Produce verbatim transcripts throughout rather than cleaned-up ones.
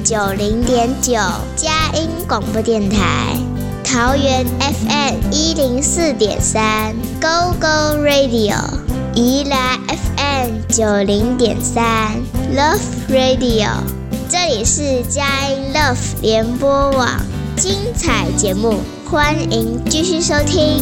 九零点九，佳音广播电台。桃园 F M 一零四点三 ，Go Go Radio。宜兰 F M 九零点三 ，Love Radio。这里是佳音 Love 联播网，精彩节目，欢迎继续收听。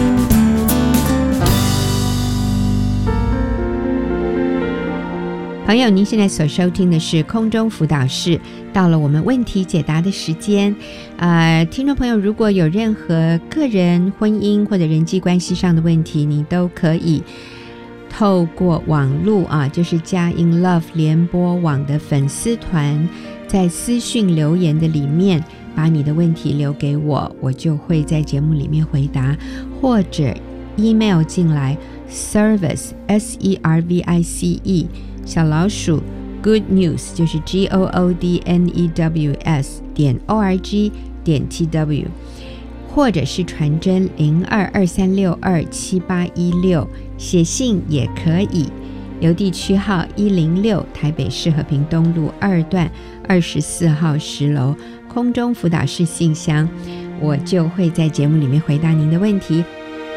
朋友，您现在所收听的是空中辅导室，到了我们问题解答的时间。呃，听众朋友，如果有任何个人、婚姻或者人际关系上的问题，你都可以透过网络啊，就是佳音 Love 联播网的粉丝团，在私讯留言的里面把你的问题留给我，我就会在节目里面回答，或者 email 进来 service s e r v i c e 小老鼠 good news 就是 g o o d n e w s 点 o r g 点 t w， 或者是传真零二二三六二七八一六，写信也可以。邮递区号一零六，台北市和平东路二段二十四号十楼，空中辅导室信箱，我就会在节目里面回答您的问题。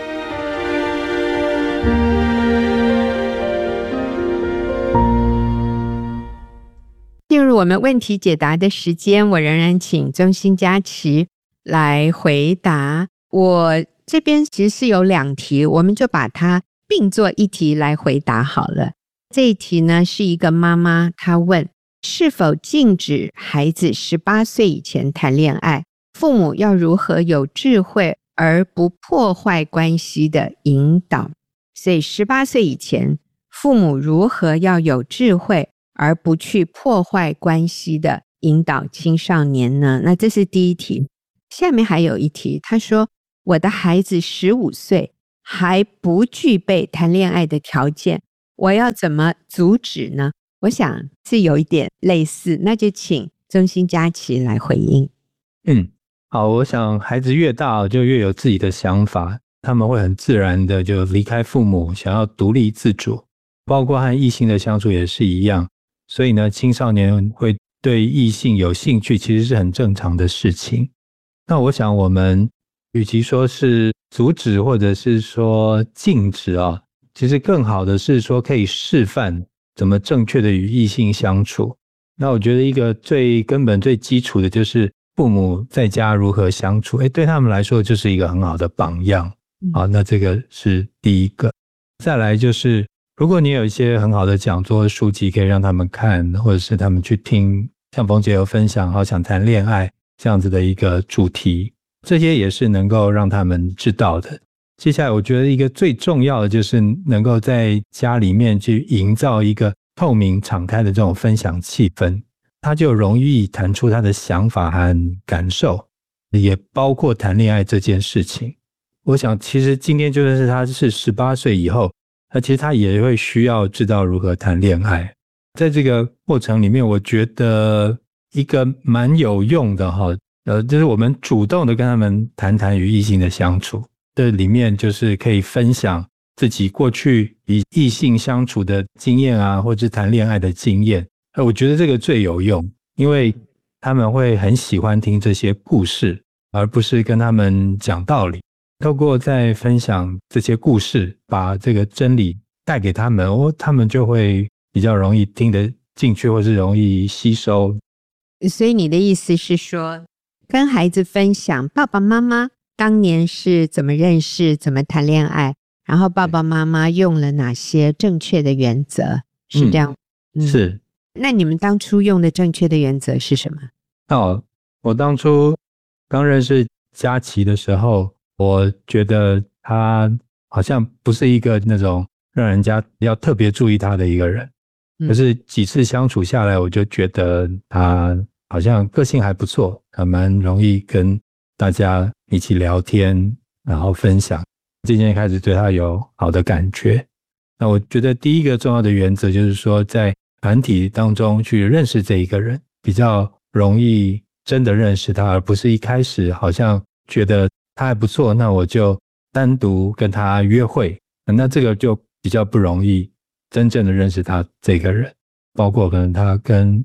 进入我们问题解答的时间，我仍然请中心佳琪来回答。我这边其实是有两题，我们就把它并作一题来回答好了。这一题呢，是一个妈妈，她问是否禁止孩子十八岁以前谈恋爱，父母要如何有智慧而不破坏关系的引导。所以十八岁以前，父母如何要有智慧而不去破坏关系的引导青少年呢？那这是第一题。下面还有一题，他说我的孩子十五岁还不具备谈恋爱的条件，我要怎么阻止呢？我想是有一点类似，那就请中心佳琪来回应。 嗯，好，我想孩子越大就越有自己的想法，他们会很自然的就离开父母，想要独立自主，包括和异性的相处也是一样。所以呢，青少年会对异性有兴趣，其实是很正常的事情。那我想我们与其说是阻止或者是说禁止啊，其实更好的是说可以示范怎么正确的与异性相处。那我觉得一个最根本最基础的就是父母在家如何相处，诶，对他们来说就是一个很好的榜样。好，那这个是第一个。再来就是如果你有一些很好的讲座书籍可以让他们看，或者是他们去听，像冯姐有分享好想谈恋爱这样子的一个主题，这些也是能够让他们知道的。接下来我觉得一个最重要的就是能够在家里面去营造一个透明敞开的这种分享气氛，他就容易谈出他的想法和感受，也包括谈恋爱这件事情。我想其实今天就算是他是十八岁以后，那其实他也会需要知道如何谈恋爱。在这个过程里面，我觉得一个蛮有用的哈，呃，就是我们主动的跟他们谈谈与异性的相处，这里面就是可以分享自己过去与异性相处的经验啊，或者谈恋爱的经验。呃，我觉得这个最有用，因为他们会很喜欢听这些故事，而不是跟他们讲道理。透过在分享这些故事，把这个真理带给他们，哦，他们就会比较容易听得进去，或是容易吸收。 所以你的意思是说，跟孩子分享爸爸妈妈当年是怎么认识，怎么谈恋爱，然后爸爸妈妈用了哪些正确的原则，是这样？ 嗯嗯、是。 那你们当初用的正确的原则是什么？ 哦，我当初刚认识佳琪的时候，我觉得他好像不是一个那种让人家要特别注意他的一个人，可是几次相处下来，我就觉得他好像个性还不错，还蛮容易跟大家一起聊天，然后分享，渐渐开始对他有好的感觉。那我觉得第一个重要的原则就是说，在团体当中去认识这一个人，比较容易真的认识他，而不是一开始好像觉得他还不错，那我就单独跟他约会，那这个就比较不容易真正的认识他这个人，包括可能他跟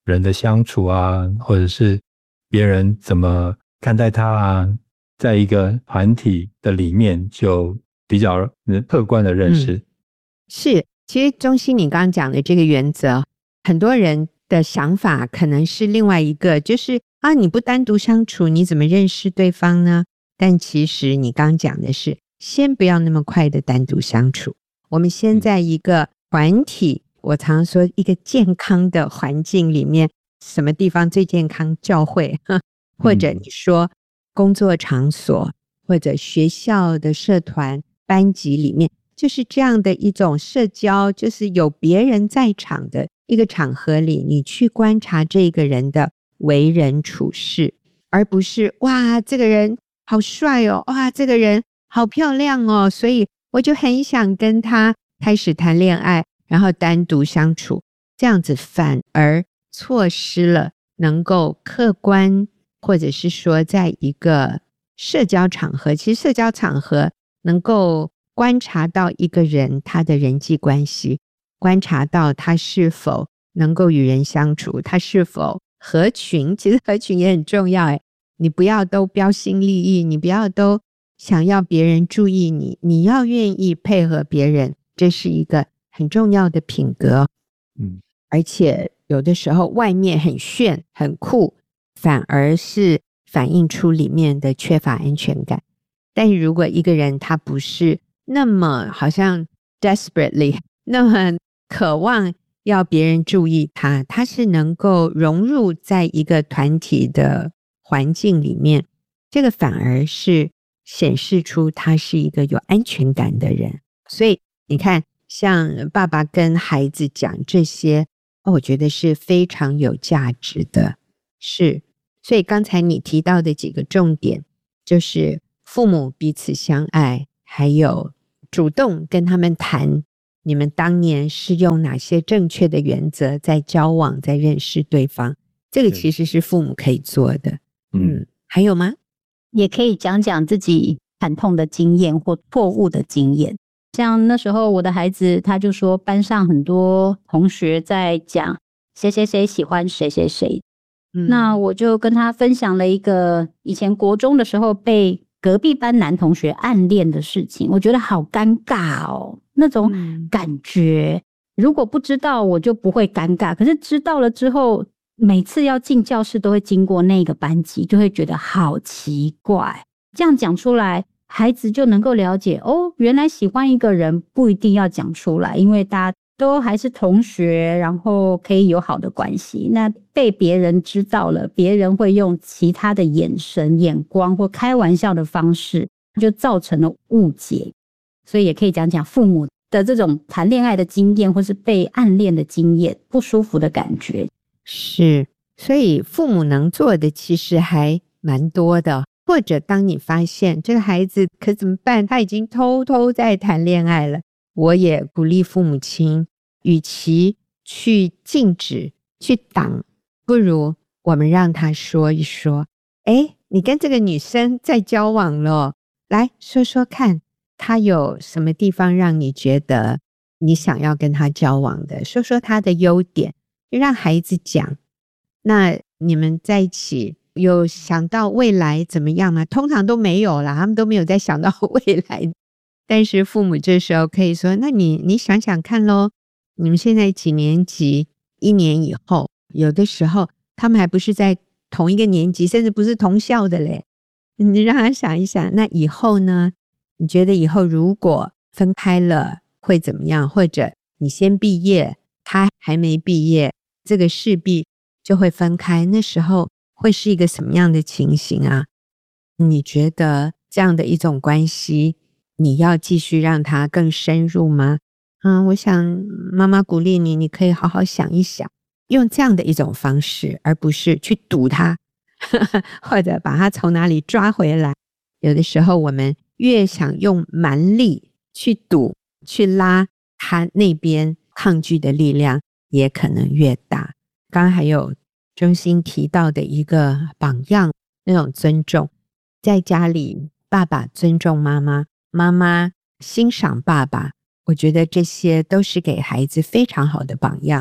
人的相处啊，或者是别人怎么看待他啊，在一个团体的里面就比较客观的认识。 嗯、是，其实中心你刚刚讲的这个原则，很多人的想法可能是另外一个，就是啊，你不单独相处，你怎么认识对方呢？但其实你刚刚讲的是，先不要那么快的单独相处，我们先在一个团体，我常说一个健康的环境里面，什么地方最健康？教会，或者你说工作场所，或者学校的社团、班级里面，就是这样的一种社交，就是有别人在场的一个场合里，你去观察这个人的为人处事，而不是哇，这个人好帅哦，哇，这个人好漂亮哦，所以我就很想跟他开始谈恋爱，然后单独相处，这样子反而错失了能够客观，或者是说在一个社交场合，其实社交场合能够观察到一个人他的人际关系，观察到他是否能够与人相处，他是否合群，其实合群也很重要诶，你不要都标新立异，你不要都想要别人注意你，你要愿意配合别人，这是一个很重要的品格。 嗯， 而且有的时候外面很炫很酷，反而是反映出里面的缺乏安全感。但如果一个人他不是那么好像 desperately 那么渴望要别人注意他，他是能够融入在一个团体的环境里面，这个反而是显示出他是一个有安全感的人。所以你看，像爸爸跟孩子讲这些，哦，我觉得是非常有价值的。是，所以刚才你提到的几个重点，就是父母彼此相爱，还有主动跟他们谈你们当年是用哪些正确的原则在交往，在认识对方，这个其实是父母可以做的。嗯，还有吗？ 也可以讲讲自己惨痛的经验或错误的经验。像那时候我的孩子他就说，班上很多同学在讲谁谁谁喜欢谁谁谁、嗯、那我就跟他分享了一个以前国中的时候被隔壁班男同学暗恋的事情，我觉得好尴尬哦，那种感觉、嗯、如果不知道我就不会尴尬，可是知道了之后，每次要进教室都会经过那个班级，就会觉得好奇怪。这样讲出来，孩子就能够了解，哦，原来喜欢一个人不一定要讲出来，因为大家都还是同学，然后可以有好的关系。那被别人知道了，别人会用其他的眼神、眼光或开玩笑的方式，就造成了误解。所以也可以讲讲父母的这种谈恋爱的经验，或是被暗恋的经验，不舒服的感觉。 是，所以父母能做的其实还蛮多的。或者当你发现这个孩子可怎么办，他已经偷偷在谈恋爱了，我也鼓励父母亲，与其去禁止去挡，不如我们让他说一说，诶，你跟这个女生在交往了，来说说看，她有什么地方让你觉得你想要跟她交往的，说说她的优点，就让孩子讲。那你们在一起有想到未来怎么样吗？通常都没有啦，他们都没有在想到未来。但是父母这时候可以说，那你你想想看咯，你们现在几年级，一年以后，有的时候他们还不是在同一个年级，甚至不是同校的嘞，你让他想一想，那以后呢，你觉得以后如果分开了会怎么样？或者你先毕业，他还没毕业，这个势必就会分开，那时候会是一个什么样的情形啊？你觉得这样的一种关系，你要继续让它更深入吗？嗯，我想妈妈鼓励你，你可以好好想一想，用这样的一种方式，而不是去堵他或者把他从哪里抓回来。有的时候我们越想用蛮力去堵去拉，他那边抗拒的力量也可能越大。刚刚还有中心提到的一个榜样，那种尊重，在家里爸爸尊重妈妈，妈妈欣赏爸爸，我觉得这些都是给孩子非常好的榜样。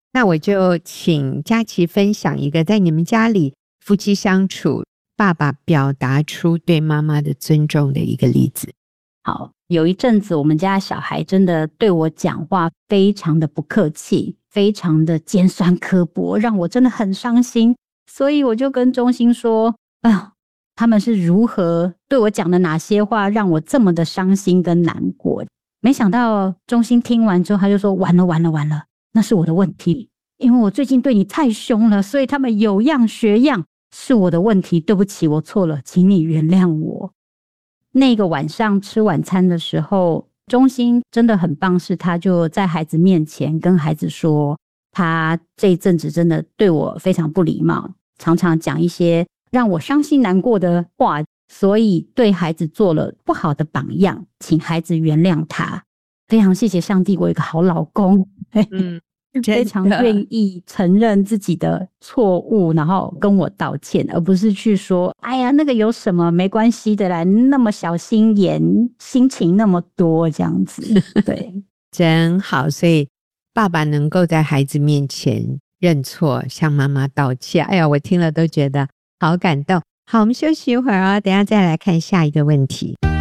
那我就请佳琪分享一个在你们家里夫妻相处，爸爸表达出对妈妈的尊重的一个例子。 好，有一阵子我们家小孩真的对我讲话非常的不客气，非常的尖酸刻薄，让我真的很伤心。所以我就跟中心说，啊，他们是如何对我讲的哪些话让我这么的伤心跟难过。没想到中心听完之后，他就说，完了完了完了，那是我的问题，因为我最近对你太凶了，所以他们有样学样，是我的问题，对不起，我错了，请你原谅我。那个晚上吃晚餐的时候，中心真的很棒，是他就在孩子面前跟孩子说，他这一阵子真的对我非常不礼貌，常常讲一些让我伤心难过的话，所以对孩子做了不好的榜样，请孩子原谅他。非常谢谢上帝，我有一个好老公，嗯，非常愿意承认自己的错误，然后跟我道歉，而不是去说，哎呀，那个有什么，没关系的啦，那么小心眼，心情那么多，这样子。对， 真好。所以爸爸能够在孩子面前认错，向妈妈道歉，哎呀，我听了都觉得好感动。好，我们休息一会儿哦，等一下再来看下一个问题。